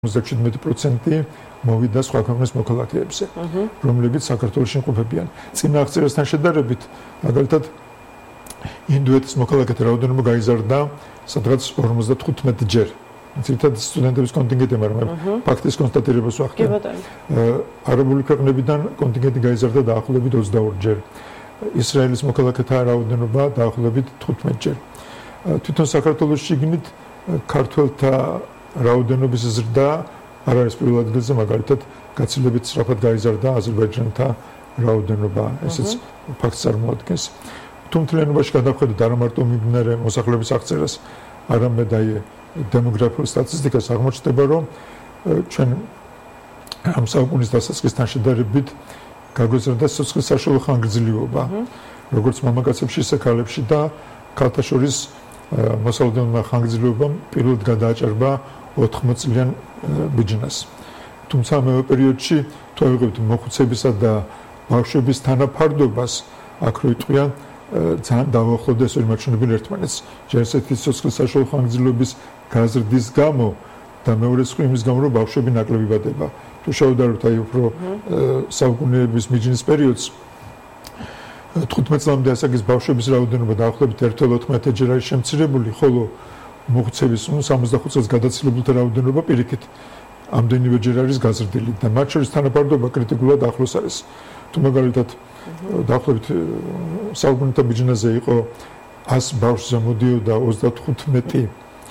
57% მოვიდა სხვა ქვეყნის მოქალაქეებზე, რომლებიც საქართველოში იმყოფებიან. წინა აღწერასთან შედარებით, მაგალითად, ინდოეთის მოქალაქეთა რაოდენობა გაიზარდა სადღაც 55 ჯერ. ძირითადად სტუდენტების კონტინგენტი, მაგრამ ფაქტის კონსტატირებას ვახდენ. არაბული ქვეყნებიდან კონტინგენტი გაიზარდა დაახლოებით 22 ჯერ. ისრაელის მოქალაქეთა რაოდენობა დაახლოებით 15 ჯერ. თვითონ საქართველოს შიგნით ქართველთა რაოდენობის ზრდა არ არის პირველ ადგილზე, მაგალითად, გაცილებით სწრაფად გაიზარდა აზერბაიჯანთა რაოდენობა, ესეც ფაქტს წარმოადგენს. თუ მთლიანობაში გადავხედოთ არა მარტო მიმდინარე მოსახლეობის აღწერას, არამედ აი დემოგრაფიულ სტატისტიკას, აღმოჩნდება, რომ ჩვენ ამ საუკუნის დასაწყისთან შედარებით გაგვეზრდა სიცოცხლის საშუალო ხანგრძლივობა, როგორც მამაკაცებში, ისე ქალებში და ქალთა შორის მოსალოდნელმა ხანგრძლივობამ პირველად გადააჭარბა 80 წლიან ბიჯნას. თუმცა ამავე პერიოდში თუ ავიღებთ მოხუცებისა და ბავშვების თანაფარდობას, აქ რო იტყვიან ძალიან დაუახლოვდეს ორი მაჩვენებელი ერთმანეთს. ჯერ ესეთი სიცოცხლის საშუალო ხანგრძლივობის გაზრდის გამო და მეორე მხრივ იმის გამო, რომ ბავშვები ნაკლები იბადება. თუ შევდარებთ აი უფრო საუკუნეების მიჯნის პერიოდს 15 წლამდე ასაკის ბავშვების რაოდენობა დაახლოებით 1.14 ჯერ არის შემცირებული, ხოლო მოხუცების 65 წელს გადაცილებულთა რაოდენობა პირიქით ამდენივე ჯერ არის გაზრდილი და მათ შორის თანაფარდობა კრიტიკულად ახლოს არის. თუ მაგალითად დაახლოებით საუკუნეთა ბიჯნაზე იყო 100 ბავშვზე მოდიოდა 35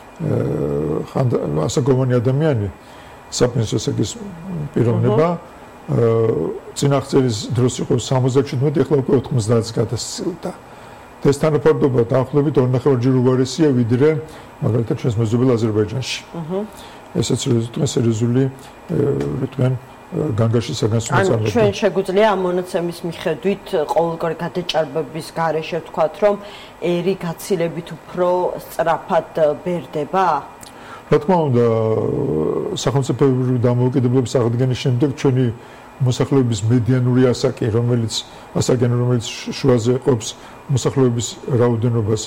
ასაკოვანი ადამიანი საპენსიო ასაკის პიროვნება, წინახწერის დროს იყო 77, ეხლა უკვე 90-ს გადასცილდა. ეს თანაფარდობა დაახლოებით 2.5-ჯერ უარესია, ვიდრე მაგალითად ჩვენს მეზობელ აზერბაიჯანში. ესეც სერიოზული რიტყვიან განგაში საგანსურვო წარმოება. ჩვენ შეგვიძლია ამ მონაცემის მიხედვით ყოველგვარი გადაჭარბების გარეშე ვთქვათ, რომ ერი გაცილებით უფრო სწრაფად ბერდება? რა თქმა უნდა, სახელმწიფოებრივი დამოუკიდებლობის აღდგენის შემდეგ ჩვენი მოსახლეობის მედიანური ასაკი, რომელიც შუაზე ყოფს მოსახლეობის რაოდენობას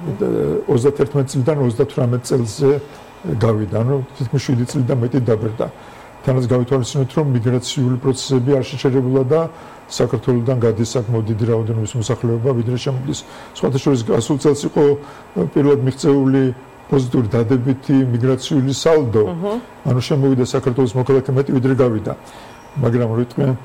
31 წლიდან 38 წელზე გავიდა, ანუ თითქმის 7 წლიდან მეტი დაბერდა. თანაც გავითვალისწინოთ, რომ მიგრაციული პროცესები არ შეჩერებულა და საქართველოსთან გადის საკმაოდ დიდი რაოდენობის მოსახლეობა, ვიდრე შემოდის. სხვათა შორის გასულ წელს იყო პირველად მიღწეული პოზიტიური დადებითი მიგრაციული სალდო, ანუ შემოვიდა საქართველოს მოქალაქე მეტი ვიდრე გავიდა. მაგრამ რო იტყვიან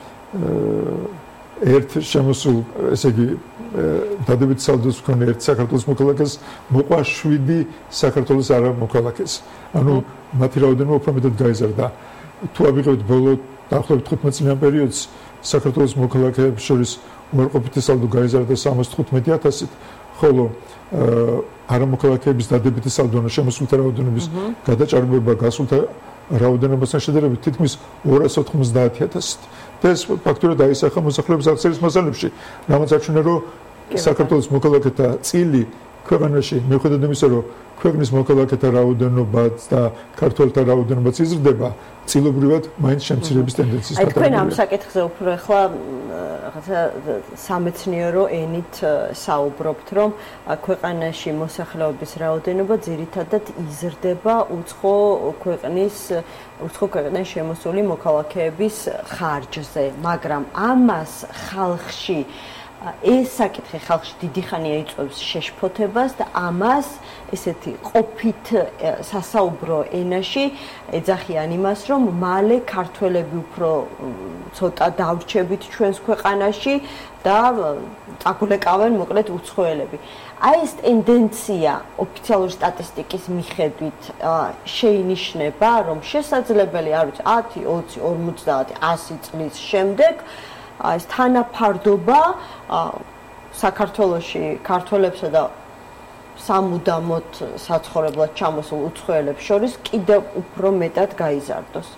ერთ შემოსულ, ესე იგი დადებითი სალდოს მქონე ერთ საქართველოს მოქალაქეს მოყვა 7 საქართველოს არა მოქალაქეს. ანუ მათი რაოდენობა უფრო მეტად გაიზარდა. თუ ავიღებთ ბოლო დაახლოებით 15 წლიან პერიოდს, საქართველოს მოქალაქეებს შორის უარყოფითი სალდო გაიზარდა 75,000-ით, ხოლო არამოქალაქეების დადებითი სალდო შემოსულთა რაოდენობის გადაჭარბება გასულთა რაოდენობასთან შედარებით თითქმის 290,000-ით. ეს ფაქტურად აისახა მოსახლეობის აღწერის მასალებში, რამაც აჩვენა, რომ საქართველოს მოქალაქეთა წილი ქვეყანაში, მიუხედავად იმისა, რომ ქვეყნის მოქალაქეთა რაოდენობაც და ქართველთა რაოდენობაც იზრდება, წილობრივად მაინც შემცირების ტენდენციის გადაჭარბება. აი, თქვენ ამ საკითხზე უფრო ახლა რაღაცა სამეცნიერო ენით საუბრობთ, რომ ქვეყანაში მოსახლეობის რაოდენობა ძირითადად იზრდება უცხო ქვეყნის შემოსული მოქალაქეების ხარჯზე, მაგრამ ამას ხალხში ეს საკითხი ხალხში დიდი ხანია იწვევს შეშფოთებას და ამას ესეთი ყოფით სასაუბრო ენაში ეძახიან იმას, რომ მალე ქართველები უფრო ცოტა დავრჩებით ჩვენს ქვეყანაში და წაგულეკავენ მოკლედ უცხოელები. აი ეს ტენდენცია ოფიციალური სტატისტიკის მიხედვით შეინიშნება, რომ შესაძლებელი არ ვიცი 10, 20, 50, 100 წლის შემდეგ ეს თანაფარდობა საქართველოში ქართველებსა და სამუდამოდ საცხოვრებლად ჩამოსულ უცხოელებს შორის კიდევ უფრო მეტად გაიზარდოს.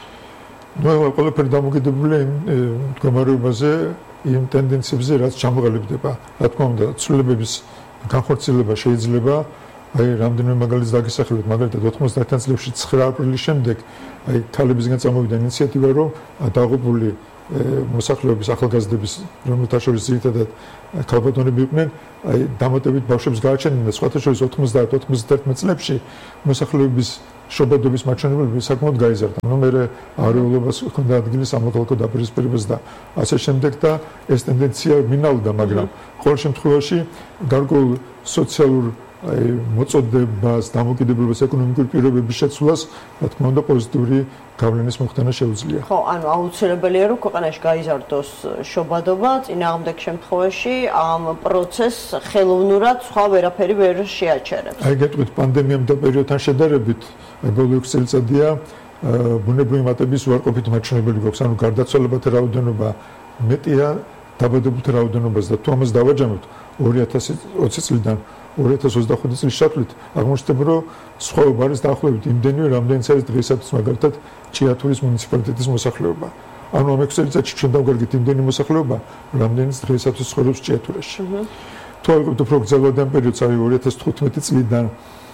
ნუ ყველაფერი დამოკიდებულია იმ მდგომარეობაზე, იმ ტენდენციებზე, რაც ჩამოყალიბდება. რა თქმა უნდა, ცვლილებების განხორციელება შეიძლება, აი რამდენიმე მაგალითს დაგესახელოთ, მაგალითად 90-იან წლებში 9 აპრილის შემდეგ, აი ქალებისგან წამოვიდა ინიციატივა, რომ დაღუპული მოსახლეობის ახალგაზრდების, რომელთა შორის ძირითადად ქალბატონები იყვნენ, აი დამატებით ბავშვებს გააჩენდნენ და სხვათა შორის 90-91 წლებში მოსახლეობის შობადობის მაჩვენებლები საკმაოდ გაიზარდა. ნუ მე არეულობას ჰქონდა ადგილი სამოქალაქო დაპირისპირებას და ასე შემდეგ და ეს ტენდენცია მინავდა, მაგრამ ყოველ შემთხვევაში გარკვეულ სოციალურ მოწოდებას, დამოკიდებულებას ეკონომიკური პირობების შეცვლას, რა თქმა უნდა, პოზიტიური გავლენის მოხდენა შეუძლია. ხო, ანუ აუცილებელია, რომ ქვეყანაში გაიზარდოს შობადობა, წინააღმდეგ შემთხვევაში ამ პროცესს ხელოვნურად სხვა ვერაფერი ვერ შეაჩერებს. აი გეტყვით, პანდემიამ და პერიოდთან შედარებით, ბოლო 6 წელიწადია ბუნებრივი მატების უარყოფითი მაჩვენებელი გვაქვს, ანუ გარდაცვალებათა რაოდენობა მეტია დაბადებულთა რაოდენობას და თუ ამას დავაჯამოთ 2020 წლიდან 2025 წლის ჩათვლით, აღმოჩნდება, რომ სხვაობა არის დაახლოებით იმდენივე, რამდენიც არის დღეისათვის მაგალითად ჭიათურის მუნიციპალიტეტის მოსახლეობა. ანუ ამ 6 წელიწადში ჩვენ დავგარგეთ იმდენი მოსახლეობა, რამდენიც დღეისათვის ცხოვრობს ჭიათურაში. თუ ავიღებთ უფრო გრძელვადიან პერიოდს, აი 2015 წლიდან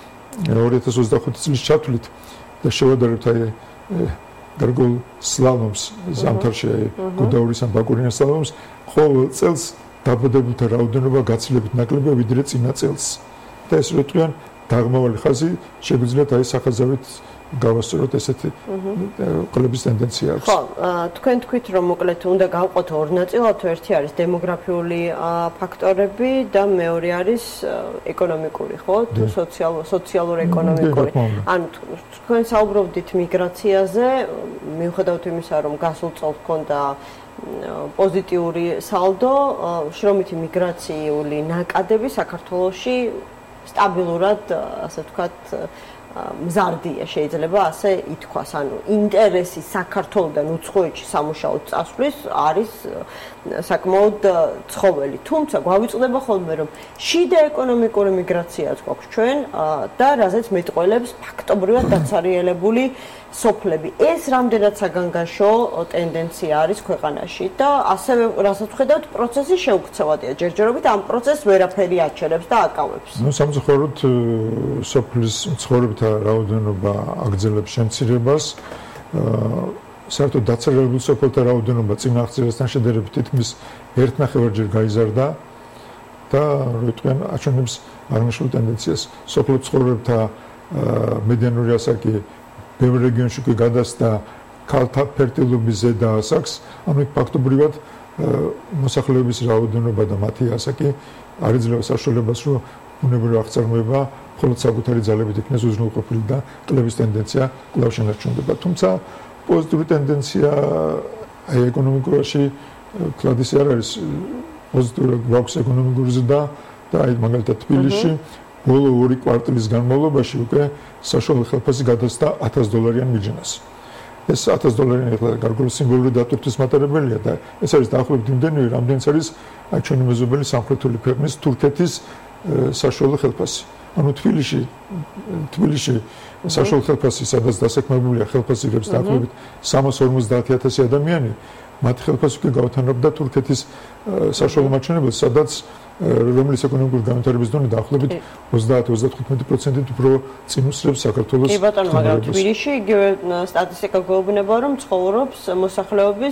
2025 წლის ჩათვლით და შევადარებთ აი გარკვეულ სლალომს ზამთარში გუდაურის ან ბაკურიანის სლალომს, ყოველ წელს დაბადებულთა რაოდენობა გაცილებით ნაკლებია ვიდრე წინა წელს. და ეს რო თქვენ დაღმავალი ხაზი შეგვიძლიათ აი სახაზავით გავასწოროთ ესეთი კლების ტენდენცია აქვს. ხო, თქვენ თქვით რომ მოკლედ უნდა გავყოთ ორ ნაწილად, ერთი არის დემოგრაფიული ფაქტორები და მეორე არის ეკონომიკური, ხო? თუ სოციალურ-ეკონომიკური. ანუ თქვენ საუბრობდით მიგრაციაზე, მიუხედავად იმისა, რომ გასულ წელს ჰქონდა პოზიტიური სალდო, შრომითი მიგრაციული ნაკადები საქართველოში სტაბილურად, ასე ვთქვათ, მზარდია, შეიძლება ასე ითქვას, ანუ ინტერესი საქართველოსთან უცხოეთში სამუშაოდ წასვლის არის საკმაოდ ცხოველი. თუმცა გვავიწყდება ხოლმე, რომ შიდა ეკონომიკური მიგრაციაც გვაქვს ჩვენ და რაზეც მეტყველებს ფაქტობრივად დაცარიელებული სოფლები. ეს რამდენად საგანგაშო ტენდენცია არის ქვეყანაში და ასევე რასაც ხედავთ, პროცესი შეუქცევადია. ჯერჯერობით ამ პროცესს ვერაფერი აჩერებს და აკავებს. ნუ სამწუხაროდ სოფლის მცხოვრებთა რაოდენობა აგრძელებს შემცირებას. საერთოდ დაცარიელებული სოფელთა რაოდენობა წინა აღწერასთან შედარებით თითქმის 1.5-ჯერ გაიზარდა და როიტყვენ აჩვენებს აღნიშნულ ტენდენციას. სოფლის მცხოვრებთა მედიანური ასაკი ბევრ რეგიონში კი გადასდა ქალთა ფერტილობის ზედა ასაკს, ანუ ფაქტობრივად მოსახლეობის რაოდენობა და მათი ასაკი არ იძლევა საშუალებას, რომ ბუნებრივი აღწარმოება მხოლოდ საკუთარი ძალებით იქნეს უზრუნველყოფილი და კლების ტენდენცია კვლავ შენარჩუნდება. თუმცა პოზიტიური ტენდენცია აი ეკონომიკურში კლად ისე არ არის პოზიტიური გვაქვს ეკონომიკური ზრდა და აი მაგალითად თბილისში ბოლო 2 კვარტალის განმავლობაში უკვე საშუალო ხელფასი გადასცა $1000 მიჯნას. ეს $1000 ახლა გარკვეული სიმბოლური დატვირთვის მატარებელია და ეს არის დაახლოებით იმდენივე, რამდენიც არის აი ჩვენი მეზობელი სამხრეთული ქვეყნის თურქეთის საშუალო ხელფასი. ანუ თბილისში საშუალო ხელფასი, სადაც დასაქმებულია ხელფასი იღებს დაახლოებით 350,000 ადამიანი, მათი ხელფასი უკვე გაუთანრებდა თურქეთის საშუალო მაჩვენებელს, სადაც რომლის ეკონომიკური განვითარების დონე დაახლოებით 30-35%-ით უფრო წინ უსწრებს საქართველოს. კი ბატონო, მაგრამ თბილისში იგივე სტატისტიკა გვეუბნება, რომ ცხოვრობს მოსახლეობის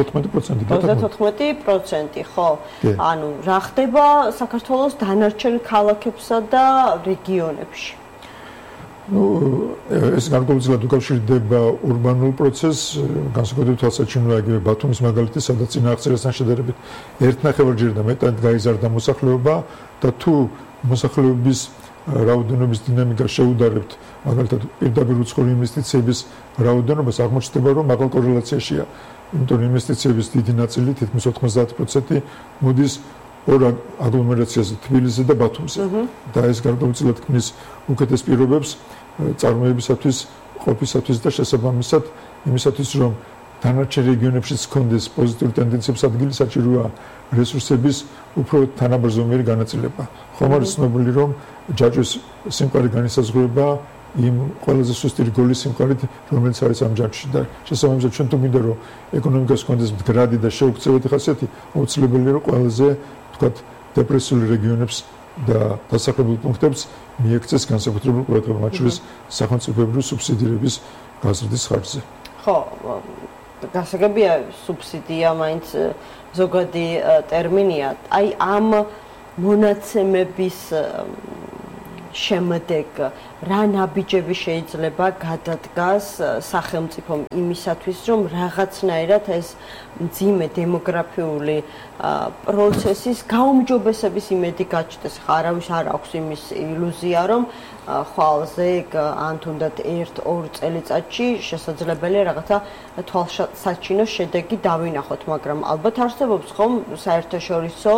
34%. ხო. ანუ რა ხდება საქართველოს დანარჩენ ქალაქებსა და რეგიონებში? ნუ ეს გარკვეულწილად უკავშირდება ურბანულ პროცესს, განსაკუთრებით თვალსაჩინოა იგივე ბათუმის მაგალითი, სადაც წინა აღწერასთან შედარებით 1.5-ჯერ და მეტად გაიზარდა მოსახლეობა და თუ მოსახლეობის რაოდენობის დინამიკა შეუდარებთ მაგალითად პირდაპირ უცხოური ინვესტიციების რაოდენობას, აღმოჩნდება, რომ მაღალ კორელაციაშია, იმიტომ რომ ინვესტიციების დიდი ნაწილი, თითქმის 90% მოდის ორ აგლომერაციაზე, თბილისზე და ბათუმზე. და ეს გარკვეულწილად ქმნის უკეთეს პირობებს წარმოებისათვის, ყოფისათვის და შესაბამისად იმისათვის, რომ დანარჩენ რეგიონებშიც ჰქონდეს პოზიტიური ტენდენციების ადგილი, საჭიროა რესურსების უფრო თანაბრძოლმიერი განაწილება. ხომ არის ცნობილი, რომ ჯაჭვის სიმყარე განისაზღვრება იმ ყველაზე სუსტი რგოლის სიმყარით, რომელიც არის ამ ჯაჭვში და შესაბამისად ჩვენ თუ მინდა რომ ეკონომიკას ჰქონდეს მდგრადი და შეუქცევადი ხასიათი, აუცილებელია რომ ყველაზე თქვათ დეპრესიული რეგიონებს და დასახლებულ პუნქტებს მიექცეს განსაკუთრებული ყურადღება, მათ შორის სახელმწიფოებრივი სუბსიდირების გაზრდის ხარჯზე. ხო, გასაგებია სუბსიდია მაინც ზოგადი ტერმინია. აი ამ მონაცემების შემდეგ რა ნაბიჯები შეიძლება გადადგას სახელმწიფომ იმისათვის, რომ რაღაცნაირად ეს მძიმე დემოგრაფიული პროცესის გაუმჯობესების იმედი გაჩნდეს. არავის არ აქვს იმის ილუზია, რომ ხვალზე ან თუნდაც 1-2 წელიწადში შესაძლებელია რაღაცა თვალსაჩინო შედეგი დავინახოთ, მაგრამ ალბათ არსებობს ხომ საერთაშორისო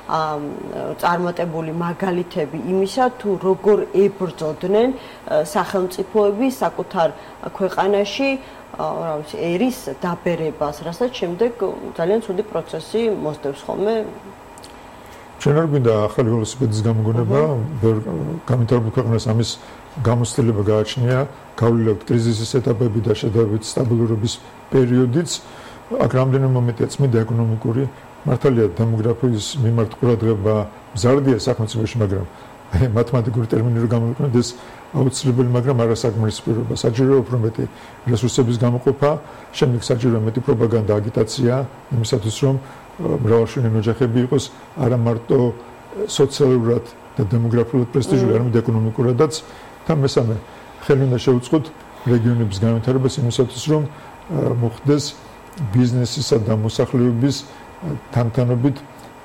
წარმატებული მაგალითები იმისა, თუ როგორ ებრძოდნენ სახელმწიფოები საკუთარ ქვეყანაში ერის დაბერებას, რასაც შემდეგ ძალიან ცუდი პროცესი მოსდევს ხოლმე. ჩვენ არ გვინდა ახალი ველოსიპედის გამოგონება, გამთავრებულ ქვეყნას ამის გამოცდილება გააჩნია, გავლილებით კრიზისის ეტაპები და შედარებით სტაბილურობის პერიოდიც. აქ რამდენიმე მომენტია წმინდა ეკონომიკური, მართალია დემოგრაფიის მიმართ ყურადღება მზარდია სახელმწიფოში, მაგრამ მათემატიკური ტერმინი რო გამოვიყენოთ, ეს აუცილებელი, მაგრამ არასაკმარის პირობა. საჭიროა უფრო მეტი რესურსების გამოყოფა, შემდეგ საჭიროა მეტი პროპაგანდა, აგიტაცია იმისათვის, რომ მრავალშვილიანი ოჯახები იყოს არა მარტო სოციალურად და დემოგრაფიულად პრესტიჟული, არამედ ეკონომიკურადაც. და მესამე, ხელი უნდა შეუწყოთ რეგიონების განვითარებას იმისათვის, რომ მოხდეს ბიზნესისა და მოსახლეობის თანთანობით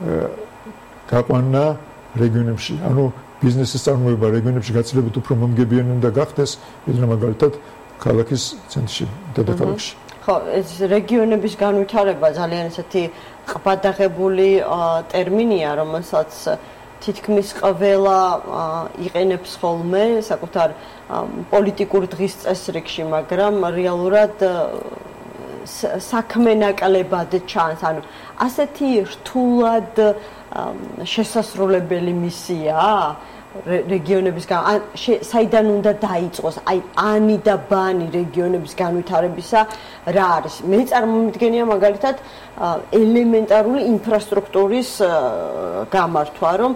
გაყვანა რეგიონებში. ანუ ბიზნესის წარმოება რეგიონებში გაცილებით უფრო მომგებიანი უნდა გახდეს, ვიდრე მაგალითად ქალაქის ცენტრში, დედაქალაქში. ხო, ეს რეგიონების განვითარება ძალიან ესეთი ყბადაღებული ტერმინია, რომელსაც თითქმის ყველა იყენებს ხოლმე საკუთარ პოლიტიკურ დღის წესრიგში, მაგრამ რეალურად საქმე ნაკლებად ჩანს, ანუ ასეთი რთულად შესასრულებელი მისიაა რეგიონების საიდან უნდა დაიწყოს, აი ანი და ბანი რეგიონების განვითარებისა რა არის? მე წარმომიდგენია მაგალითად ელემენტარული ინფრასტრუქტურის გამართვა, რომ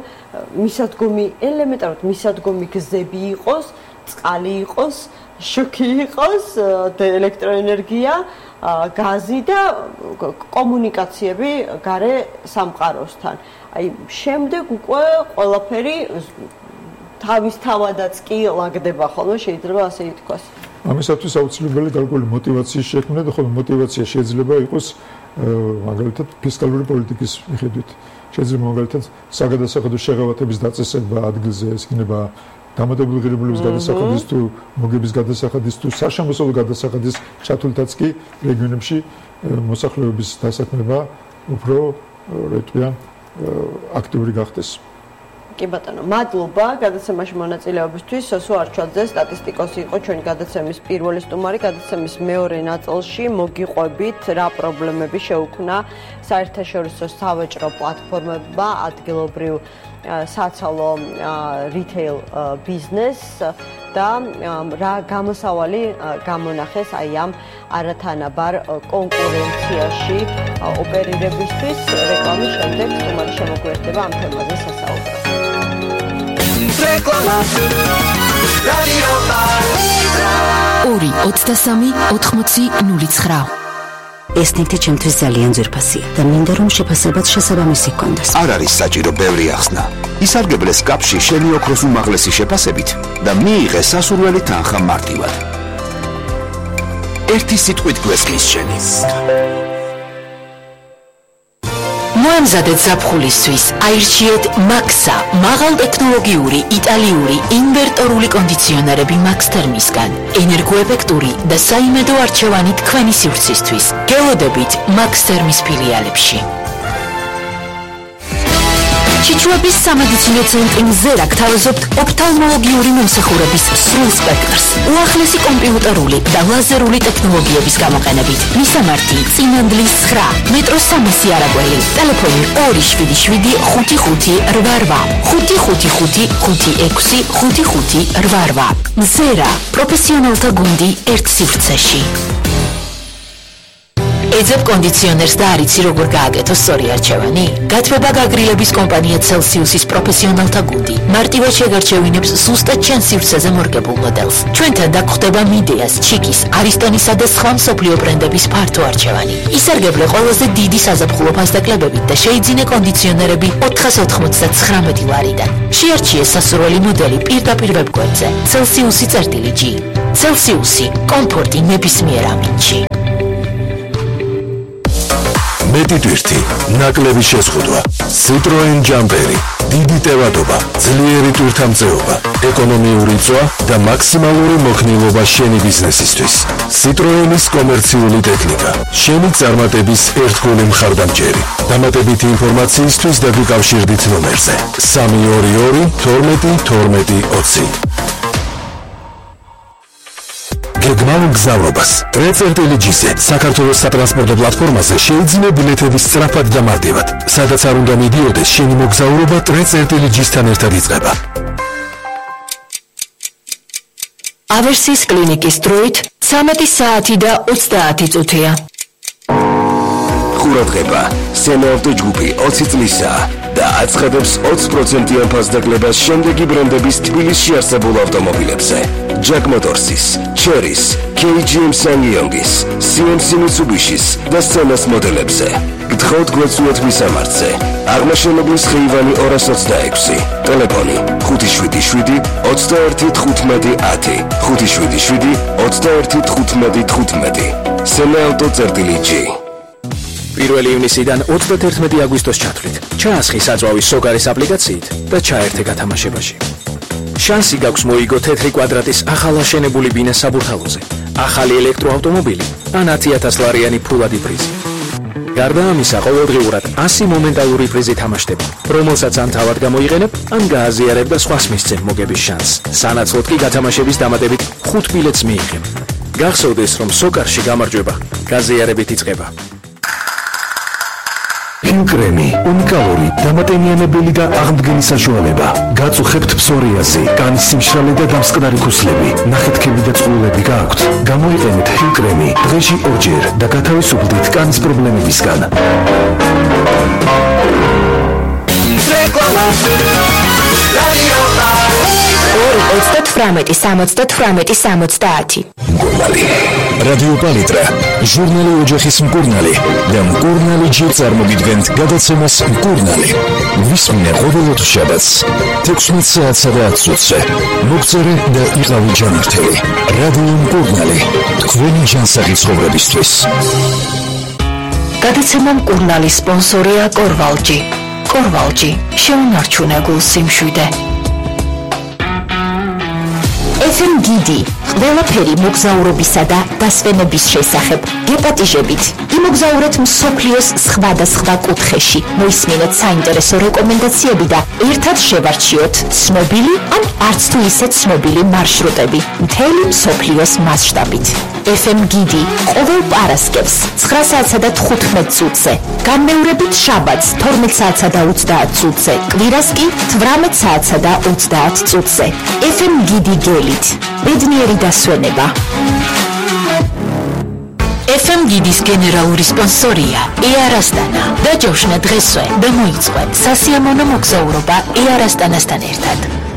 მისადგომი გზები იყოს, წყალი იყოს, შუქი იყოს, ელექტროენერგია, გაზი და კომუნიკაციები გარე სამყაროსთან. აი შემდეგ უკვე ყველაფერი თავისთავადაც კი ლაგდება ხოლმე, შეიძლება ასე ითქვას. ამისათვის აუცილებელი გარკვეული მოტივაციის შექმნა და ხოლმე მოტივაცია შეიძლება იყოს მაგალითად ფისკალური პოლიტიკის მიხედვით. შეიძლება მაგალითად საგადასახადო შეღავათების დაწესება ადგილზე, ეს იქნება დამატებული ღირებულების გადასახადის თუ მოგების გადასახადის თუ საშემოსავლო გადასახადის ჩათვლითაც კი რეგიონებში მოსახლეობის დასაქმება უფრო რეტყვიან აქტიური გახდეს. კი ბატონო, მადლობა გადაცემაში მონაწილეობისთვის. სოსო არჩვაძე სტატისტიკოსი იყო ჩვენი გადაცემის პირველი სტუმარი. გადაცემის მეორე ნაწილში მოგიყვებით რა პრობლემები შეუქმნა საერთაშორისო სავაჭრო პლატფორმებმა ადგილობრივ საცალო რიტეილ ბიზნესს და რა გამოსავალი გამონახეს აი ამ არათანაბარ კონკურენციაში ოპერირებისთვის. რეკლამის შემდეგ სტუმარი შემოგვიერთდება ამ თემაზე სასაუბრად. რეკლამა რადიო ორი 23 80 09. ეს ნივთი ჩემთვის ძალიან ძვირფასია და მინდა რომ შეფასებაც შესაბამისი ჰქონდეს. არ არის საჭირო ბევრი ახსნა. ისარგებლეს კაფში შენი ოქროს უმაღლესი შეფასებით და მიიღე სასურველი თანხა მარტივად. ერთი სიტყვით გვესმის შენი. მოამზადეთ ზაფხულისთვის, აირჩიეთ მაქსა, მაღალტექნოლოგიური იტალიური ინვერტორული კონდიციონერები Max Thermisგან. ენერგოეფექტური და საიმედო არჩევანი თქვენი სივრცისთვის. გელოდებით Max Thermis ფილიალებში. ჩიჩუების სამედიცინო ცენტრი მზერა გთავაზობთ ოფთალმოლოგიური მომსახურების სრულ სპექტრს. უახლესი კომპიუტერული და ლაზერული ტექნოლოგიების გამოყენებით. მისამართი წინანდლის 9, მეტრო 300 არაგველი. ტელეფონი 277 5588 555 56 მზერა პროფესიონალთა გუნდი ერთ სივრცეში. გაიძებ კონდიციონერს და არ იცი როგორ გააკეთო სწორი არჩევანი? გათბება გაგრილების კომპანია Celsius-ის პროფესიონალთა გუნდი. მარტივად შეგარჩევინებს ზუსტად ჩემს სივრცეზე მორგებულ მოდელს. ჩვენთან დაგხვდება Mideas, Chikis, Aristonისა და სხვა მსოფლიო ბრენდების ფართო არჩევანი. ისარგებლე ყველაზე დიდი საზაფხულო ფასდაკლებებით და შეიძინე კონდიციონერები 499 ლარიდან. შეარჩიე სასურველი მოდელი პირდაპირ ვებგვერდზე Celsius-G. Celsius-ი, კომფორტი ნებისმიერ ამინდში. მეტი ტვირთი, ნაკლები შეზღუდვა, Citroen Jumperi, დიდი ტევადობა, ძლიერი ტვირთამწეობა, ეკონომიური წვა და მაქსიმალური მოქნილობა შენი ბიზნესისთვის. Citroen-ის კომერციული ტექნიკა, შენი წარმატების ერთგული მხარდამჭერი. დამატებითი ინფორმაციისთვის დაგიკავშირდით ნომერზე 322 12 12 20. გეგმავ გზავრობას ტრეცენტელეჯიზე საქართველოს სატრანსპორტო პლატფორმაზე შეიძინე ბილეთების სწრაფად და მარტივად. სადაც არ უნდა მიდიოდეს, შენი მოგზაურობა ტრეცენტელეჯისთან ერთად იწყება. ავერსის კლინიკის დროით 13 საათი და 30 წუთია. ყურადღება, სენაავტო ჯგუფი 20 წლისაა და აცხადებს 20%-იან ფასდაკლებას შემდეგი ბრენდების თბილისში არსებულ ავტომობილებზე. Jack Motors-ის, Chery-ის, KGM Sanyong-ის, CMC Mitsubishi-ის და Senas მოდელებზე. გთხოვთ გვეცნოთ მისამართზე. აღმაშენებლის ხეივანი 226, ტელეფონი 577 21 15 577 21 15 Senaauto.G. 1 ივნისიდან 31 აგვისტოს ჩათვლით. ჩაასხი საწვავის სოგარის აპლიკაციით და ჩაერთე გათამაშებაში. შანსი გაქვს მოიგო თეთრი კვადრატის ახალაშენებული ბინა საბურთალოზე, ახალი ელექტროავტომობილი ან 10,000 ლარიანი ფულადი პრიზი. გარდა ამისა, ყოველდღიურად 100 მომენტალური პრიზი თამაშდება, რომელსაც ან თავად გამოიყენებ, ან გააზიარებ და სხვას მისცემ მოგების შანსს. სანაცვლოდ კი გათამაშების დამატებით 5 ბილეთს მიიღებ. გახსოვდეს, რომ სოკარში გამარჯვება გაზიარებით იწყება. Hilkremi, უნიკალური, დამატენიანებელი და აღმდგენი საშუალება. გაწუხებთ ფსორიაზი, კანის სიმშრალე და დამსკნარი ქუსლები, ნახეთქები და წყლულები გააქვთ. გამოიყენეთ Hilkremi დღეში 2 ჯერ და გათავისუფლდით კანის პრობლემებისგან. 2-18-70-70. რადიო პალიტრა, ჟურნალი ოჯახის მკურნალი და მკურნალი ჯი წარმოგიდგენთ გადაცემას მკურნალი. ვისმინე ყოველ შაბათს 16 საათსა და 10 წუთზე. მოგწერე და იყავი ჯანმრთელი. რადიო მკურნალი, თქვენი ჯანსაღი ცხოვრებისთვის. გადაცემა მკურნალი სპონსორია კორვალჯი. კორვალჯი, შეუნარჩუნე გულს სიმშვიდე. FM გიდი, ყველაფერი მოგზაურობისა და დასვენების შესახებ. გეპატიჟებით, იმოგზაურეთ მსოფლიოს სხვადასხვა კუთხეში. მოისმინეთ საინტერესო რეკომენდაციები და ერთად შევარჩიოთ ცნობილი ან არც თუ ისე ცნობილი მარშრუტები მთელი მსოფლიოს მასშტაბით. FM გიდი ყოველ პარასკევს 9 საათსა და 15 წუთზე. განმეორებით შაბათს 12 საათსა და 30 წუთზე. კვირას კი 18 საათსა და 30 წუთზე. FM გიდი გელით. ბედნიერი დასვენება. FM გიდის გენერალური სპონსორია ეარასტანა. დაჯავშნა დღესვე და მოიწვე სასიამოვნო მოგზაურობა ეარასტანასთან ერთად.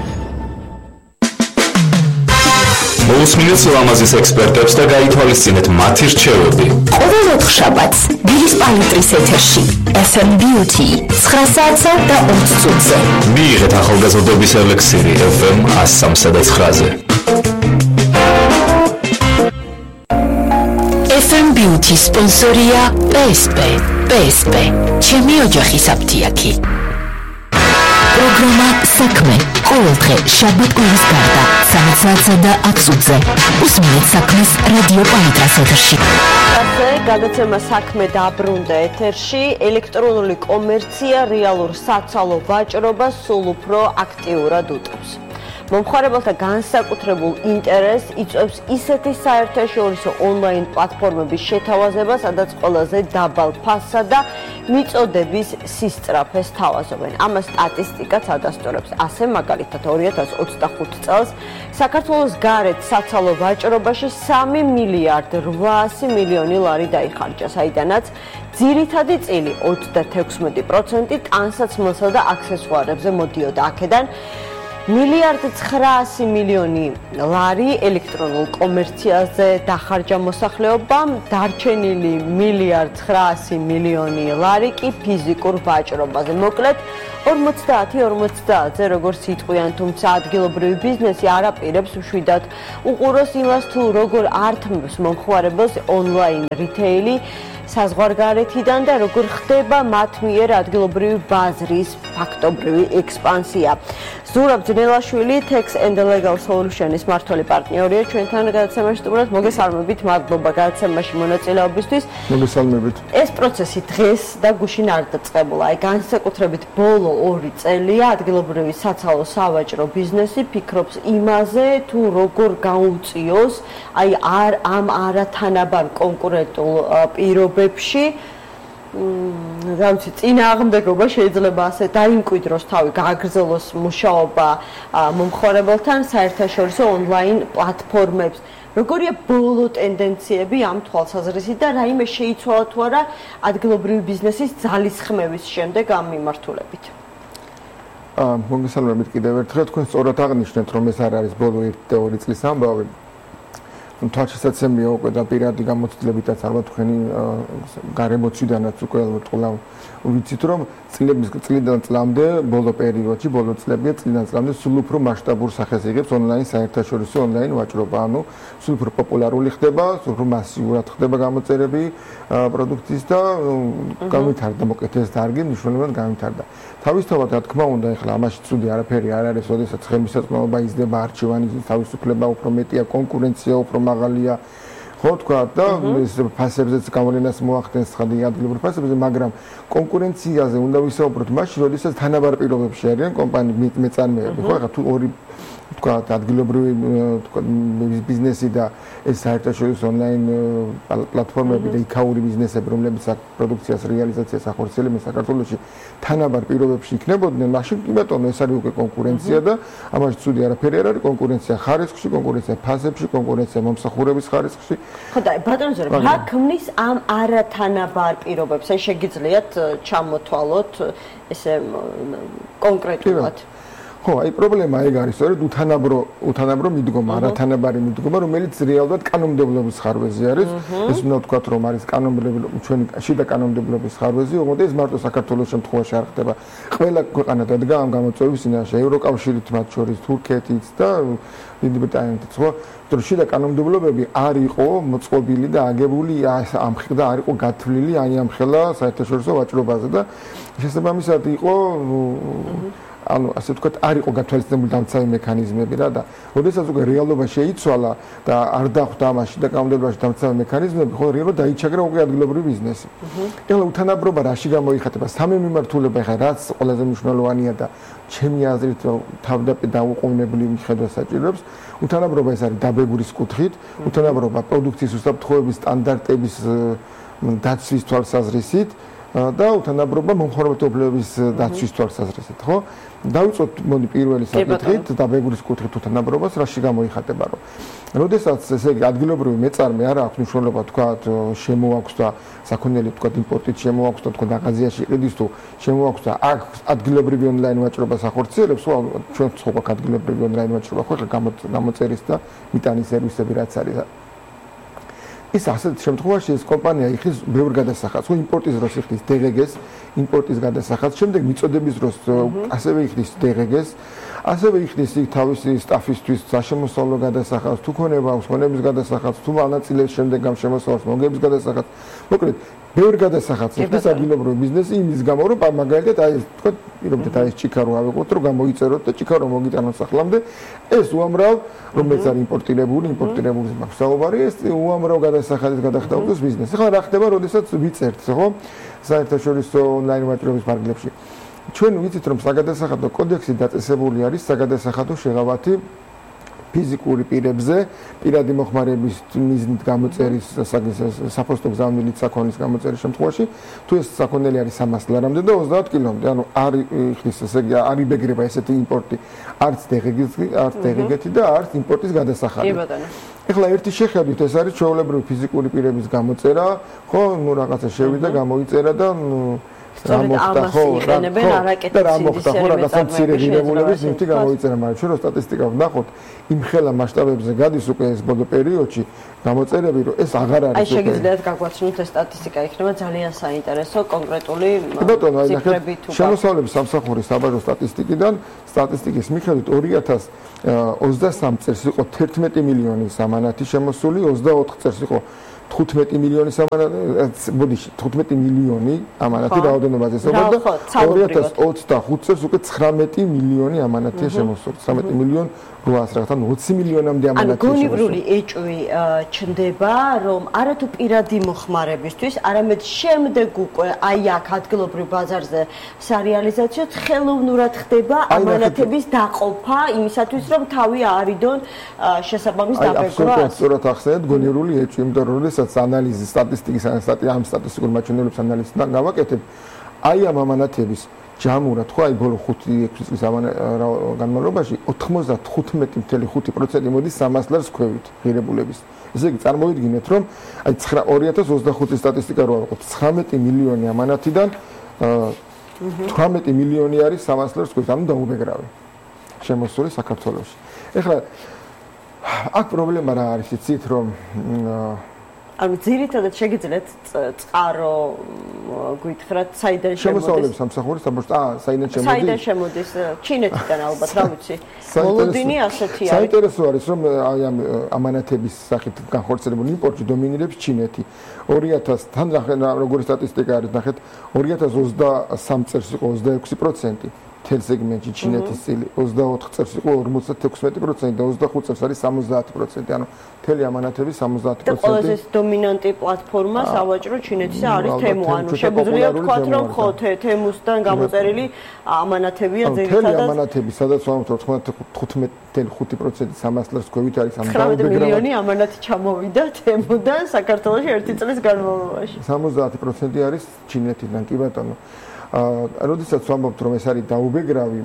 მოусმინეთ ლამაზის ექსპერტებს და გაითვალისწინეთ მათი რჩევები. ყოველ 4 შაბათს დილის პალიტრის ეთერში FM Beauty 9 საათსა და 20 წუთზე. მიიღეთ ახალგაზრდობის ელექსირი FM 103 და 9-ზე. FM Beauty სპონსორია PSP. PSP, ჩემი ოჯახის აფთიაქი. პროგრამა საქმე ყოველდღე შაბათ-კვირის გარდა 3 საათსა და 10 წუთზე. უსმინეთ საქმეს რადიო პალიტრას ეთერში. გადაცემა საქმე დაბრუნდა ეთერში. ელექტრონული კომერცია რეალურ საცალო ვაჭრობას სულ უფრო აქტიურად უტევს. მომხმარებელთა განსაკუთრებულ ინტერესს იწვევს ისეთი საერთაშორისო ონლაინ პლატფორმების შეთავაზება, სადაც ყველაზე დაბალ ფასსა და მიწოდების სისწრაფეს თავაზობენ. ამას სტატისტიკაც ადასტურებს. ასე მაგალითად 2025 წელს საქართველოს გარეთ საცალო ვაჭრობაში 3 მილიარდ 800 მილიონი ლარი დაიხარჯა, საიდანაც ძირითადი წილი 36% ტანსაცმელსა და აქსესუარებზე მოდიოდა. აქედან მილიარდ 900 მილიონი ლარი ელექტრონულ კომერციაზე დახარჯა მოსახლეობამ, დარჩენილი მილიარდ 900 მილიონი ლარი კი ფიზიკურ ვაჭრობაზე. მოკლედ 50-50-ზე როგორც იტყვიან, თუმცა ადგილობრივი ბიზნესი არ აპირებს შვიდად უყუროს იმას თუ როგორ ართმევს მომხმარებელს ონლაინ რიტეილი საზღვარგარეთიდან და როგორ ხდება მათ მიერ ადგილობრივი ბაზრის ფაქტობრივი ექსპანსია. ზურაბ ძნელაშვილი Tax and Legal Solutions მმართველი პარტნიორია ჩვენთან გადაცემაში. სტუმრად მოგესალმებით, მადლობა გადაცემაში მონაწილეობისთვის. მოგესალმებით. ეს პროცესი დღეს და გუშინ არ დაწყებულა. აი განსაკუთრებით ბოლო 2 წელია ადგილობრივი საცალო სავაჭრო ბიზნესი ფიქრობს იმაზე, თუ როგორ გაუწიოს აი ამ არათანაბარ კონკურენტულ პირობებში წინააღმდეგობა შეიძლება ასე დაიმკვიდროს თავი, გააგრძელოს მუშაობა მომხმარებელთან საერთაშორისო ონლაინ პლატფორმებს. როგორია ბოლო ტენდენციები ამ თვალსაზრისით და რაიმე შეიცვალა თუ არა ადგილობრივი ბიზნესის ძალისხმევის შემდეგ ამ მიმართულებით? მოგესალმებით კიდევ ერთხელ. თქვენ სწორად აღნიშნეთ, რომ ეს არ არის ბოლო 1-2 წლის ამბავი. თვალსაჩინოა უკვე და პირადი გამოცდილებითაც ალბათ თქვენი გარემოცვიდანაც უკვე ალბათ ვიცით რომ წლიდან წლამდე ბოლო პერიოდში ბოლო წლებია წლიდან წლამდე სულ უფრო მასშტაბურ სახეს იღებს ონლაინ საერთაშორისო ონლაინ ვაჭრობა, ანუ სულ უფრო პოპულარული ხდება, სულ უფრო მასიურად ხდება გამოწერები პროდუქციის და განვითარდა მოკლედ ეს დარგი მნიშვნელოვნად განვითარდა. თავისთავად რა თქმა უნდა ეხლა ამაში ცუდი არაფერი არ არის, ოდესაც ხელმისაწვდომობა იზრდება, არჩევანის თავისუფლება უფრო მეტია, კონკურენცია უფრო მაღალია. ხო თქვა და ეს ფასებზეც გავლენას მოახდენს ხადი ადგილობრივ ფასებზე, მაგრამ კონკურენციაზე უნდა ვისაუბროთ მაშინ, როდესაც თანაბარ პირობებში არიან კომპანიები მეწარმეები, ხო ახლა თუ ორი თქვა ადგილობრივი თქვა ბიზნესი და ეს საერთაშორისო ონლაინ პლატფორმები და იქაური ბიზნესები, რომლებიც პროდუქციას რეალიზაციას ახორციელებენ საქართველოში თანაბარ პირობებში იქნებოდნენ, მაშინ კი ბატონო ეს არის უკვე კონკურენცია და ამაში ცუდი არაფერი არ არის, კონკურენცია ხარისხში, კონკურენცია ფასებში, კონკურენცია მომსახურების ხარისხში. ხო და ბატონო ზურაბ, რა ქმნის ამ არათანაბარ პირობებს? აი შეგიძლიათ ჩამოთვალოთ ესე კონკრეტულად. ხო, აი პრობლემა ეგ არის, სწორედ უთანაბრო მიდგომა, არათანაბარი მიდგომა, რომელიც რეალურად კანონმდებლობის ხარვეზე არის. ეს უნდა ვთქვათ, რომ არის ჩვენი შიდა კანონმდებლობის ხარვეზე, ოღონდ ეს მარტო საქართველოს შემთხვევაში არ ხდება. ყველა ქვეყანა დადგა ამ გამოწვევის წინაშე, ევროკავშირით მათ შორის თურქეთიც და დიდი ბრიტანეთიც, ხო? თორე შიდა კანონმდებლობები არ იყო მოწყობილი და აგებული ამხელა და არ იყო გათვლილი აი ამხელა საერთაშორისო ვაჭრობაზე და შესაბამისად იყო ანუ ასე ვთქვათ, არ იყო გათვალისწინებული დამცავი მექანიზმები რა და როდესაც უკვე რეალობა შეიცვალა და არ დახვდა ამაში და კანონმდებლობაში დამცავი მექანიზმები, ხო რეალურად დაიჩაგრა უკვე ადგილობრივი ბიზნესი. ეხლა უთანაბრობა რაში გამოიხატება? სამი მიმართულება ეხლა რაც ყველაზე მნიშვნელოვანია და ჩემი აზრით თავდაპირ დაუყოვნებლივ მიხედვა საჭიროებს, უთანაბრობა ეს არის დაბეგურის კუთხით, უთანაბრობა პროდუქციის უსაფრთხოების სტანდარტების დაცვის თვალსაზრისით და უთანაბრობა მომხმარებელთა უფლებების დაცვის თვალსაზრისით, ხო? დავიწყოთ მოდი პირველი საკითხით, დაბეგურის კუთხით უთანაბრობას რაში გამოიხატება, რომ როდესაც ესე იგი ადგილობრივი მეწარმე არ აქვს მნიშვნელობა, თქვათ, შემოაქვს და საქონელი თქვათ იმპორტით შემოაქვს და თქვათ აღაზიაში იყიდის თუ შემოაქვს და აქ ადგილობრივი ონლაინ ვაჭრობას ახორციელებს, ხო, ჩვენ ხო გვაქვს ადგილობრივი ონლაინ ვაჭრობა, ხო, გამოწერის და მიტანის სერვისები რაც არის. ის ასეთ შემთხვევაში ეს კომპანია იხდის ბევრ გადასახადს, ხო იმპორტის დროს იხდის DGG-ს, იმპორტის გადასახადს, შემდეგ მიწოდების დროს ასევე იხდის DGG-ს, ასევე იხდის იქ თავისი სტაფისთვის საშემოსავლო გადასახადს, თუ ქონება აქვს ქონების გადასახადს, თუ ანაწილებს შემდეგ ამ შემოსავალს მოგების გადასახადს. მოკლედ ბევრ გადასახადს იხდის ადგილობრივი ბიზნესი იმის გამო, რომ მაგალითად აი ეს თქვა, პირობითად აი ეს ჭიქარო ავიღოთ, რომ გამოიწეროთ და ჭიქარო მოგიტანოთ სახლამდე, ეს უამრავ რომელიც არის იმპორტირებული მაქვს საუბარი, ეს უამრავ გადასახადით გადახდაუდეს ბიზნესი. ახლა რა ხდება, როდესაც ვიწერთ, ხო? საერთაშორისო ონლაინ ვაჭრობის ფარგლებში. ჩვენ ვიცით რომ საგადასახადო კოდექსი დაწესებული არის საგადასახადო შეღავათი ფიზიკური პირებზე პირადი მოხმარების მიზნით გამოწერის საფოსტო გზავნილით საქონლის გამოწერის შემთხვევაში თუ ეს საქონელი არის 300 ლარამდე და 30 კილომდე ანუ არ იხდის ესე იგი არ იბეგრება ესეთი იმპორტი არც დეგეგეთი და არც იმპორტის გადასახადი. კი ბატონო. ეხლა ერთი შეხედვით ეს არის ჩვეულებრივი ფიზიკური პირების გამოწერა, ხო, ნუ რაღაცა შევიდა, გამოიწერა და ამოხდა ხო რაღაცა მცირე ღირებულების ნივთი გამოიწერა, მაგრამ ჩვენ რო სტატისტიკა ვნახოთ, იმ ხელა მასშტაბებზე გადის უკვე ეს ბოლო პერიოდში გამოწერები, რომ ეს აღარ არის. აი შეგიძლიათ გაგვაცნოთ ეს სტატისტიკა, იქნება ძალიან საინტერესო კონკრეტული ციფრებით თუ შემოსავლების სამსახურის საბაჟო სტატისტიკის მიხედვით 2023 წელს იყო 11 მილიონი სამანათი შემოსული, 24 წელს იყო 15 მილიონი სამანათი, ბოდიში 15 მილიონი ამანათი რაოდენობაზე სწორად და 2025 წელს უკვე 19 მილიონი ამანათია შემოსული. 19 მილიონი 800 რაღაცა 20 მილიონამდე ამანათია. ანუ გონივრული ეჭვი ჩნდება, რომ არათუ პირადი მოხმარებისთვის, არამედ შემდეგ უკვე აი აქ ადგილობრივ ბაზარზე სარეალიზაციო ხელოვნურად ხდება ამანათების დაყოფა იმისათვის, რომ თავი აარიდონ შესაბამის დაბეჭდვას. აი, სწორად ახსენეთ გონივრული ეჭვი, იმიტომ რომ როდესაც ანალიზი სტატისტიკის ამ სტატისტიკურ მაჩვენებლებს ანალიზიდან გავაკეთებ, აი ამ ამანათების ჯამურად ხო აი ბოლო 5-6 წლის განმავლობაში 95.5% მოდის 300 ლარს ქვევით ღირებულების. ესე იგი წარმოვიდგინეთ რომ აი 2025 წლის სტატისტიკა რო ავიღოთ 19 მილიონი ამანათიდან 18 მილიონი არის 300 ლარს ქვევით, ანუ დაუბეგრავი შემოსული საქართველოში. ეხლა აქ პრობლემა რა არის, იცით რომ ანუ ძირითადად შეგიძლიათ წყარო გითხრათ საიდან შემოდის? შემოსავლების სამსახურის საიდან შემოდის? საიდან შემოდის? ჩინეთიდან ალბათ, რა ვიცი. მოლოდინი ასეთი არის. საინტერესო არის რომ აი ამ ამანათების სახით განხორციელებული იმპორტი დომინირებს ჩინეთი. 2000-თან როგორი სტატისტიკა არის, ნახეთ, 2023 წელს იყო 26%. თელ სეგმენტში ჩინეთის წილი 24 წელს იყო 56% და 25 წელს არის 70%. ანუ თელი ამანათები 70%. და ყველაზე დომინანტი პლატფორმა სავაჭრო ჩინეთისა არის თემუ. ანუ შეგვიძლია ვთქვათ, რომ ხო თემუსთან გამოწერილი ამანათებია ძირითადად. თელი ამანათები, სადაც ვამბობთ 95.5% 300 ლარს ქვევით არის ამ დაუბეგრავი. 19 მილიონი ამანათი ჩამოვიდა თემუდან საქართველოში ერთი წლის განმავლობაში. 70% არის ჩინეთიდან, კი ბატონო. როდესაც ვამბობთ რომ ეს არის დაუბეგრავი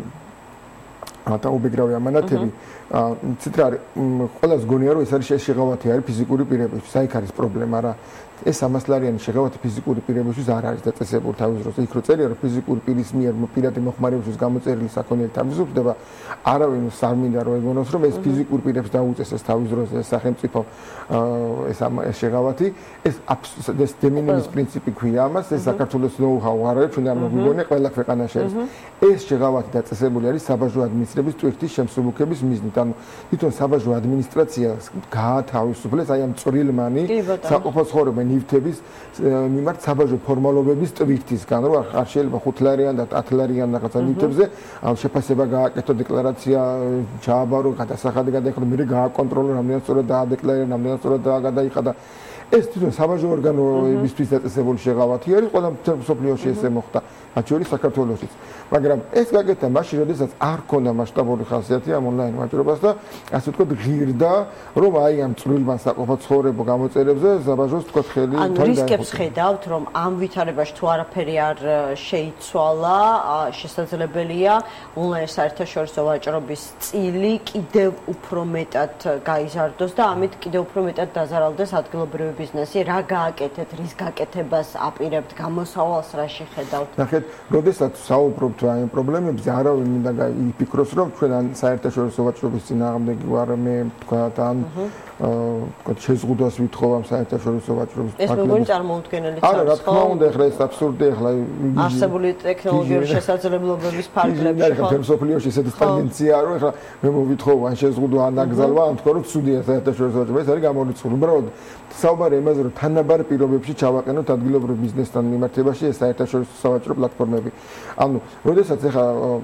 ამანათები, ცით რა არის, ყველას გონია რომ ეს არის შეღავათი არის ფიზიკური პირებისთვის, აი აქ არის პრობლემა რა. ეს 300 ლარიანი შეღავათი ფიზიკური პირებისთვის არ არის დაწესებული თავის დროს. იქ რო წერია რომ ფიზიკური პირის მიერ პირადი მოხმარებისთვის გამოწერილი საქონელი თავისუფლდება, არავინ არ მინდა რომ ეგონოს რომ ეს ფიზიკურ პირებს დაუწესეს თავის დროს ეს სახელმწიფო ეს შეღავათი, ეს დემინიმის პრინციპი ქვია ამას, ეს საქართველოს ნოუ-ჰაუ არ არის, ჩვენ არ მოგიგონია ყველა ქვეყანაში არის. ეს შეღავათი დაწესებული არის საბაჟო ადმინისტრების ტვირთის შემსუბუქების მიზნით. ანუ თვითონ საბაჟო ადმინისტრაციას გაათავისუფლეს აი ამ წვრილმანი საყოფაცხოვრებო ნივთების მიმართ საბაჟო ფორმალობების ტვირთისგან, რომ არ შეიძლება 5 ლარიან და 10 ლარიან რაღაცა ნივთებზე შეფასება გააკეთო, დეკლარაცია ჩააბარო, გადასახადი გადაიხადო, მერე გააკონტროლო, რამდენად სწორად დაადეკლარირა, რამდენად სწორად გადაიხადა. ეს თვითონ საბაჟო ორგანოებისთვის დაწესებული შეღავათი არის, ყველა მსოფლიოში ესე მოხდა, მათ შორის საქართველოშიც. მაგრამ ეს გაკეთდა მაშინ, როდესაც არ ჰქონდა მასშტაბური ხასიათი ამ ონლაინ ვაჭრობას და ასე ვთქვათ ღირდა, რომ აი ამ წვრილმან საყოფაცხოვრებო გამოწერებზე საბაჟოს ვთქვათ ხელი თან დაიხო. ანუ რისკებს ხედავთ, რომ ამ ვითარებაში თუ არაფერი არ შეიცვალა, შესაძლებელია ონლაინ საერთაშორისო ვაჭრობის წილი კიდევ უფრო მეტად გაიზარდოს და ამით კიდევ უფრო მეტად დაზარალდეს ადგილობრივი ბიზნესი. რა გააკეთეთ, რის გაკეთებას აპირებთ, გამოსავალს რა შეხედავთ? ნახეთ, როდესაც საუბრობთ აი ამ პრობლემებზე, არავინ მინდა იფიქროს, რომ ჩვენ ან საერთაშორისო ვაჭრობის წინააღმდეგი ვარ მე, თქვათ, ან თქვათ შეზღუდვას ვითხოვ ამ საერთაშორისო ვაჭრობის ფაქტებს. ეს როგორი წარმოუდგენელი ცავს? არა, რა თქმა უნდა, ახლა ეს აბსურდი, ახლა არსებული ტექნოლოგიური შესაძლებლობების ფარგლებში ხო? მსოფლიოში ესეთი ტენდენცია, რომ ახლა მე მოვითხოვ ან შეზღუდვა, ან აკრძალვა, ან თქვა, რომ ცუდია საერთაშორისო ვაჭრობა, ეს არის გამორიცხული. უბრალოდ საუბარი იმაზე, რომ თანაბარ პირობებში ჩავაყენოთ ადგილობრივ ბიზნესთან მიმართებაში ეს საერთაშორისო სავაჭრო პლატფორმები. ანუ როდესაც ახლა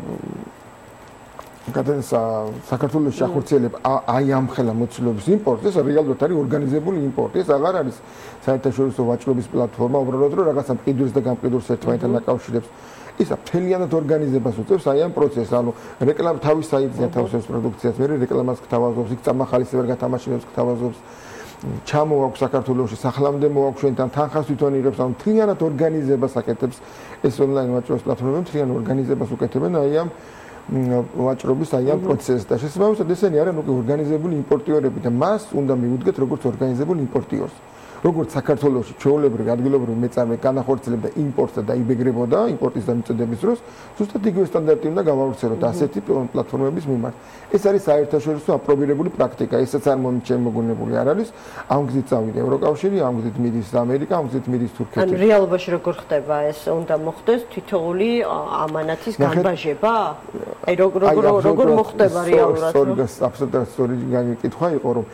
საქართველოს ახორციელებ აი ამ ხელა მოცულობის იმპორტს, ეს რეალურად არის ორგანიზებული იმპორტი, ეს აღარ არის საერთაშორისო ვაჭრობის პლატფორმა, უბრალოდ რომ რაღაცა მყიდვებს და გამყიდვებს ერთმანეთთან აკავშირებს. ისა მთლიანად ორგანიზებას უწევს აი ამ პროცესს, ანუ რეკლამა თავის საიტზე ათავსებს პროდუქციას, მე რეკლამას გთავაზობს, იქ წამახალის ვერ გათამაშებს გთავაზობს. ჩამოაქვს საქართველოში, სახლამდე მოაქვს შენთან, თანხას თვითონ იღებს, ანუ მთლიანად ორგანიზებას აკეთებს ეს ონლაინ ვაჭრობის პლატფორმები, მთლიან ორგანიზებას უკეთებენ აი ამ ვაჭრობის აი ამ პროცესს და შესაბამისად ესენი არიან უკვე ორგანიზებული იმპორტიორები და მას უნდა მიუდგეთ როგორც ორგანიზებულ იმპორტიორს. როგორც საქართველოში ჩვეულებრივი ადგილობრივი მეწარმე განახორციელებდა იმპორტს და დაიბეგრებოდა იმპორტის დამწოდების დროს, ზუსტად იგივე სტანდარტი უნდა გავავრცელოთ ასეთი პლატფორმების მიმართ. ეს არის საერთაშორისო აპრობირებული პრაქტიკა, ესაც არ მომჩემოგონებული არ არის. ამ გზით წავიდა ევროკავშირი, ამ გზით მიდის ამერიკა, ამ გზით მიდის თურქეთი. ან რეალობაში როგორ ხდება ეს? უნდა მოხდეს თითოეული ამანათის განბაჟება? აი როგორ მოხდება რეალურად? აბსოლუტურად სწორი განკითხვა იყო, რომ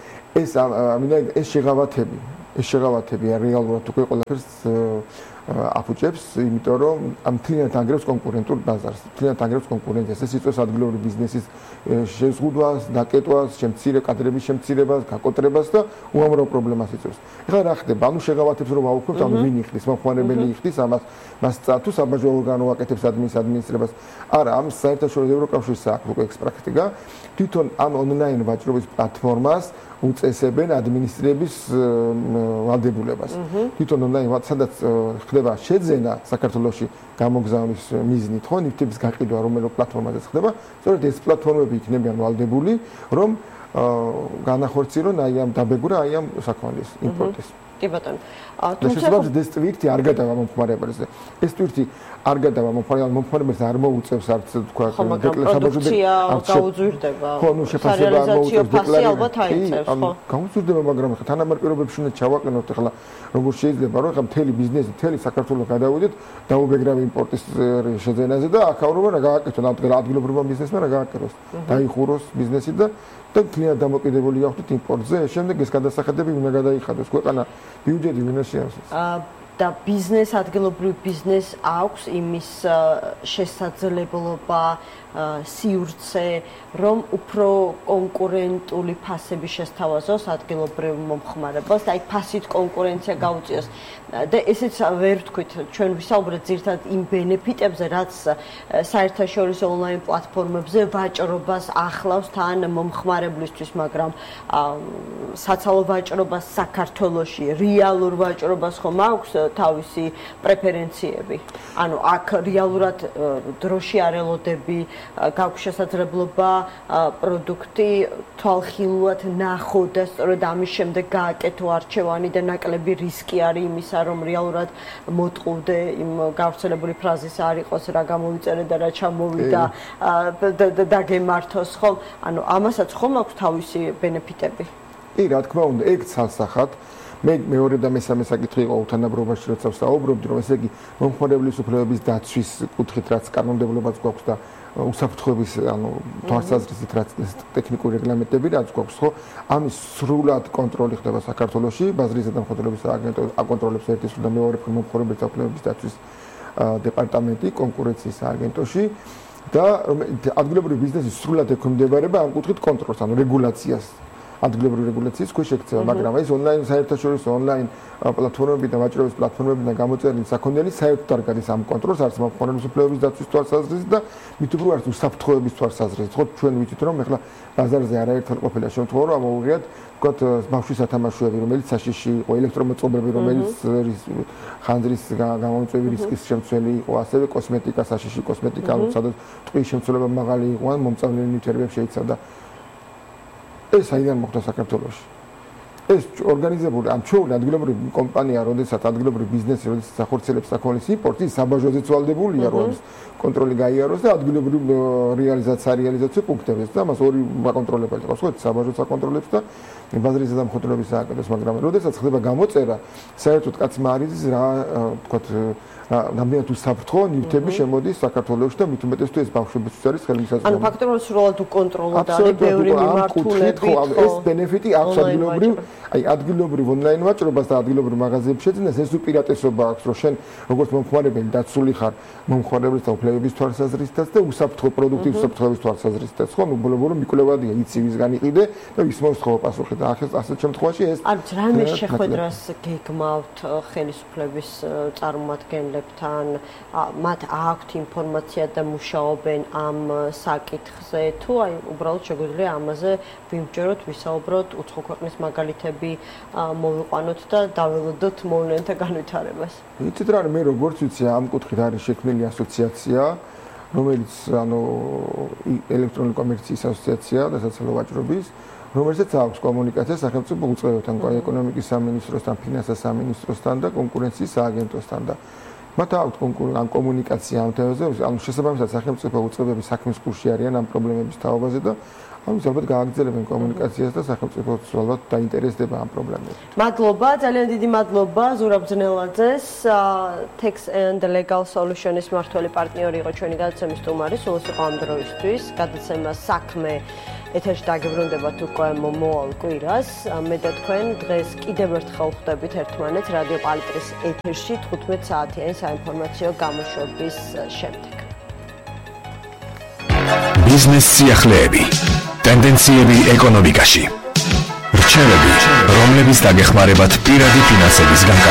ეს შეღავათები ეს შეღავათები რეალურად უკვე ყველაფერს აფუჭებს, იმიტომ რომ ამ მთლიანად ანგრევს კონკურენტულ ბაზარს, მთლიანად ანგრევს კონკურენციას, ეს იწვევს ადგილობრივი ბიზნესის შეზღუდვას, დაკეტვას, კადრების შემცირებას, გაკოტრებას და უამრავ პრობლემას იწვევს. ეხლა რა ხდება? ანუ შეღავათებს რომ აუქმებთ, ანუ ვინ იხდის, მომხმარებელი იხდის მას თუ საბაჟო ორგანო აკეთებს ადმინისტრებას. არა, ამ საერთაშორისო ევროკავშირის აქვს უკვე ეს პრაქტიკა. თვითონ ამ ონლაინ ვაჭრობის პლატფორმას უწესებენ ადმინისტრების ვალდებულებას. თვითონ ონლაინ სადაც ხდება შეძენა საქართველოში გამოგზავნის მიზნით, ხო, ნივთების გაყიდვა რომელო პლატფორმაზეც ხდება, სწორედ ეს პლატფორმები იქნებიან ვალდებული, რომ განახორციელონ აი ამ დაბეგურა აი ამ საქონლის იმპორტის. კი ბატონო. თუმცა ეს ტვირთი არ გადავა მომხმარებელზე. ეს ტვირთი არ გადავა მომხმარებელს არ მოუწევს არც თქვა დეკლარაცია გაუძვირდება. ხო, ნუ შეფასება არ მოუწევს დეკლარაცია ალბათ აიწევს, ხო. გაუძვირდება, მაგრამ ხა თანამარკირობებში უნდა ჩავაყენოთ ახლა როგორ შეიძლება რომ ხა მთელი ბიზნესი, მთელი საქართველოს გადავიდეთ დაუბეგრავი იმპორტის შეძენაზე და აქაურობა რა გააკეთონ ადგილობრივმა ბიზნესმა რა გააკეთოს. დაიხუროს ბიზნესი და მთლიანად დამოკიდებული გახდეთ იმპორტზე, შემდეგ ეს გადასახედები უნდა გადაიხადოს ქვეყანა ბიუჯეტი ვინას შეამსებს. და ადგილობრივ ბიზნესს აქვს იმის შესაძლებლობა, სივრცე, რომ უფრო კონკურენტული ფასები შესთავაზოს ადგილობრივ მომხმარებელს, აი ფასით კონკურენცია გაუწიოს. და ესეც ვერ ვთქვით, ჩვენ ვისაუბრეთ ძირითადად იმ ბენეფიტებზე, რაც საერთაშორისო ონლაინ პლატფორმებზე ვაჭრობას ახლავს თან მომხმარებლისთვის, მაგრამ საცალო ვაჭრობას საქართველოში, რეალურ ვაჭრობას ხომ აქვს თავისი პრეფერენციები. ანუ აქ რეალურად დროში არ ელოდები, გაქვს შესაძლებლობა პროდუქტი თვალხილულად ნახო და სწორედ ამის შემდეგ გააკეთო არჩევანი და ნაკლები რისკი არის იმისა, რომ რეალურად მოტყუდე იმ გავრცელებული ფრაზის არ იყოს რა გამოვიწერე და რა ჩამოვიდა და გემართოს ხომ? ანუ ამასაც ხომ აქვს თავისი ბენეფიტები? კი, რა თქმა უნდა, ეგ ცალსახად მე მეორე და მესამე საკითხი იყო უთანაბრობაში, როცა ვსაუბრობდი, რომ ესე იგი მომხმარებლის უფლებების დაცვის კუთხით რაც კანონმდებლობაც გვაქვს და უსაფრთხოების, ანუ თვალსაზრისით რაც ტექნიკური რეგლამენტები რაც გვაქვს, ხო? ამის სრულად კონტროლი ხდება საქართველოში, ბაზრის ზედამხედველობის სააგენტო აკონტროლებს ერთის და მეორე მომხმარებლის უფლებების დაცვის დეპარტამენტი კონკურენციის სააგენტოში და ადგილობრივი ბიზნესი სრულად ექვემდებარება ამ კუთხით კონტროლს, ანუ რეგულაციას. ადგილობრივი რეგულაციის ქვეშ ექცევა, მაგრამ ეს ონლაინ საერთაშორისო ონლაინ პლატფორმები და ვაჭრობის პლატფორმებიდან გამოწერილი საქონელი საერთოდ არ გადის ამ კონტროლს, არც მომხმარებლის უფლებების დაცვის თვალსაზრისით და მით უფრო არც უსაფრთხოების თვალსაზრისით. ხო, ჩვენ ვიცით, რომ ეხლა ბაზარზე არაერთხელ ყოფილა შემთხვევა, რომ ამოვიღეთ, ვთქვათ, ბავშვის სათამაშოები, რომელიც საშიში იყო, ელექტრომოწყობები, რომელიც ხანძრის გამომწვევი რისკის შემცველი იყო, ასევე კოსმეტიკა, საშიში კოსმეტიკა, სადაც ტყვის შემცველობა მაღალი იყო, ან მომწავლელი ნივთიერებებს შეიცავდა. ეს აიდან მოხდა საქართველოში. ეს ორგანიზებული, ან ჩვეული ადგილობრივი კომპანია, როდესაც ადგილობრივი ბიზნესი, როდესაც ახორციელებს საქონლის იმპორტს, ის საბაჟოზე ცვალდებულია, რომ კონტროლი გაიაროს და ადგილობრივი რეალიზაციო პუნქტებიც და მას ორი საკონტროლებელი ყავს, ხო, საბაჟო საკონტროლებს და ბაზრის ზედამხედველობის სააგენტოს, მაგრამ როდესაც ხდება გამოწერა, საერთოდ კაცმა არის რა, ვთქვათ, რამდენად უსაფრთხო ნივთები შემოდის საქართველოში და მით უმეტეს თუ ეს ბავშვებისთვის არის ხელმისაწვდომი. ანუ ფაქტობრივად სრულად უკონტროლოდ არის ბევრი მიმართულებით. ეს ბენეფიტი აქვს ადგილობრივ ონლაინ ვაჭრობას და ადგილობრივ მაღაზიებში შეძენას, ეს უპირატესობა აქვს, რომ შენ როგორც მომხმარებელი დაცული ხარ მომხმარებლის და უფლებების თვალსაზრისითაც და უსაფრთხო პროდუქტის უსაფრთხოების თვალსაზრისითაც, ხო, ნუ ბოლო-ბოლო მიკვლევადია, იცი ვისგან იყიდე და ვის მოსთხოვო პასუხი და და ასეთ შემთხვევაში ეს არც რამე შეხვედრას გეგმავთ ხელისუფლების წარმომადგენლებთან, მათ აქვთ ინფორმაცია და მუშაობენ ამ საკითხზე, თუ აი უბრალოდ შეგვიძლია ამაზე ვიმჯეროთ, ვისაუბროთ, უცხო ქვეყნის მაგალითები მოვიყვანოთ და დაველოდოთ მოვლენთა განვითარებას. იცით რა, მე როგორც ვიცი, ამ კუთხით არის შექმნილი ასოციაცია, რომელიც ელექტრონული კომერციის ასოციაცია და სოციალური ვაჭრობის, რომელსაც აქვს კომუნიკაცია სახელმწიფო უწყებებთან, ეკონომიკის სამინისტროსთან, ფინანსთა სამინისტროსთან და კონკურენციის სააგენტოსთან და მათ აქვს კომუნიკაცია ამ თემაზე, ანუ შესაბამისად სახელმწიფო უწყებები საქმის კურსში არიან ამ პრობლემების თაობაზე და ამის ალბათ გააგრძელებენ კომუნიკაციას და სახელმწიფოც ალბათ დაინტერესდება ამ პრობლემებზე. მადლობა, ძალიან დიდი მადლობა ზურაბ ძნელაძეს, Tax and Legal Solutions მმართველი პარტნიორი იყო ჩვენი გადაცემის სტუმარი, სულ ის იყო ამ დროისთვის. გადაცემა საქმე ეთერში დაგებრუნდებათ უკვე მომავალ კვირას. მე და თქვენ დღეს კიდევ ერთხელ ხვდებით ერთმანეთს რადიო პალიტრის ეთერში 15 საათიანი საინფორმაციო გამოშვების შემდეგ. ბიზნეს სიახლეები, ტენდენციები ეკონომიკაში, რჩევები, რომლებიც დაგეხმარებათ პირადი ფინანსების განკარგვის